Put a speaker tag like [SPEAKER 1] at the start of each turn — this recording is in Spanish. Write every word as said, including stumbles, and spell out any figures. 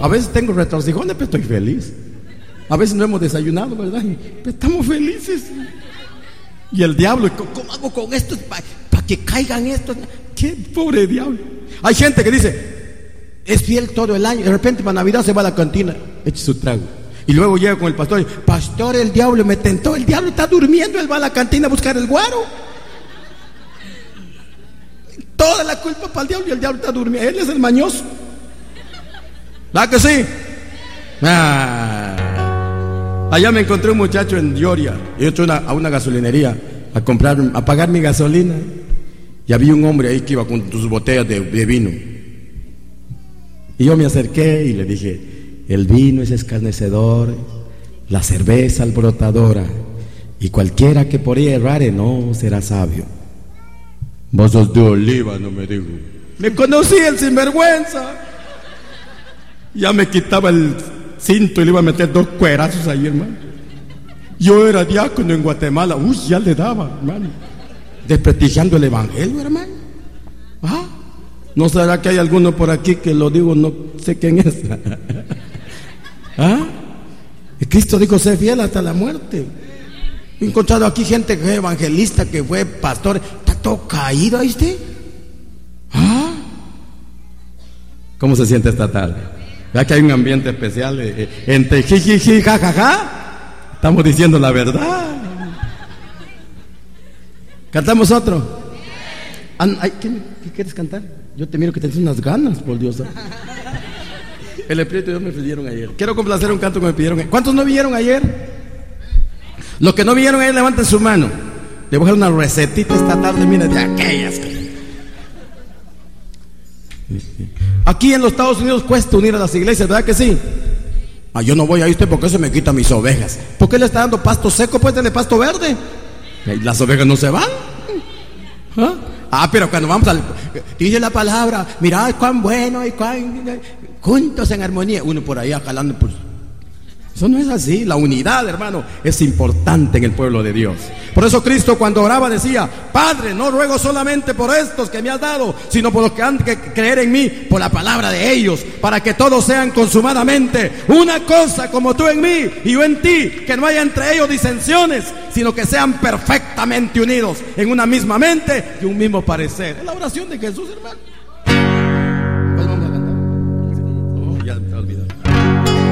[SPEAKER 1] a veces tengo retorcijones, pero estoy feliz. A veces no hemos desayunado, ¿verdad? Pero estamos felices. Y el diablo, ¿cómo hago con esto para pa que caigan estos? Qué pobre diablo. Hay gente que dice, es fiel todo el año, de repente para Navidad se va a la cantina, echa su trago. Y luego llega con el pastor y, pastor, el diablo me tentó. El diablo está durmiendo, él va a la cantina a buscar el guaro. Toda la culpa para el diablo y el diablo está durmiendo. Él es el mañoso. ¿Verdad que sí? Ah. Allá me encontré un muchacho en Lloria. Yo entré una, a una gasolinería a comprar, a pagar mi gasolina. Y había un hombre ahí que iba con sus botellas de, de vino. Y yo me acerqué y le dije, el vino es escarnecedor, la cerveza alborotadora, y cualquiera que por ahí errare no será sabio. Vos sos de oliva, no me digo. Me conocí el sinvergüenza. Ya me quitaba el cinto y le iba a meter dos cuerazos ahí, hermano. Yo era diácono en Guatemala. Uy, ya le daba, hermano. Desprestigiando el evangelio, hermano. ¿Ah? ¿No será que hay alguno por aquí que lo digo, no sé quién es? ¿Ah? Y Cristo dijo, sé fiel hasta la muerte. He encontrado aquí gente que fue evangelista, que fue pastor. Está todo caído, ¿ahí usted? ¿Ah? ¿Cómo se siente esta tarde? ¿Verdad que hay un ambiente especial? Eh, entre jijiji, jajaja. Estamos diciendo la verdad. ¿Cantamos otro? Ay, ¿qué, ¿Qué quieres cantar? Yo te miro que tienes unas ganas, por Dios. El Espíritu de Dios me pidieron ayer. Quiero complacer un canto que me pidieron ayer. ¿Cuántos no vinieron ayer? Los que no vinieron ayer, levanten su mano. Le voy a dejar una recetita esta tarde, mira, de aquellas. Aquí en los Estados Unidos cuesta unir a las iglesias, ¿verdad que sí? Ah, yo no voy a irte porque eso me quita mis ovejas. ¿Por qué le está dando pasto seco? Pues dale pasto verde. Y las ovejas no se van. ¿Ah? Ah, pero cuando vamos al... Dice la palabra, mirad cuán bueno y cuán... juntos en armonía. Uno por ahí jalando, pues... Eso no es así. La unidad, hermano, es importante en el pueblo de Dios. Por eso Cristo cuando oraba decía, Padre, no ruego solamente por estos que me has dado, sino por los que han de creer en mí, por la palabra de ellos, para que todos sean consumadamente una cosa, como tú en mí y yo en ti, que no haya entre ellos disensiones, sino que sean perfectamente unidos en una misma mente y un mismo parecer. Es la oración de Jesús, hermano.